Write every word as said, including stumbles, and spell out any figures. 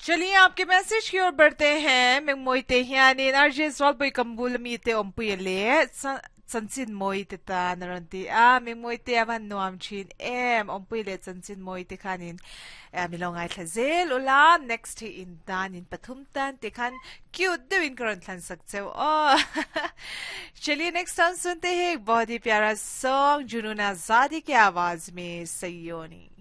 चलिए आपके मैसेज की ओर बढ़ते हैं मैं मोइते हियानी आरजे सॉल्व कम्बुल मीते ओम्पुयले संसिन मोइते ता नरंती आ मैं मोइते अवन नोम छिन एम ओम्पुयले संसिन मोइते खानिन मिलोंगाई थजेल उला नेक्स्ट ही इन दान इन पथुम तान तेखान क्यों दुइन करन थन सकते हो ओ चलिए नेक्स्ट टाइम सुनते हैं एक बहुत ही प्यारा सॉन्ग जुनून आजादी की आवाज में सयोनी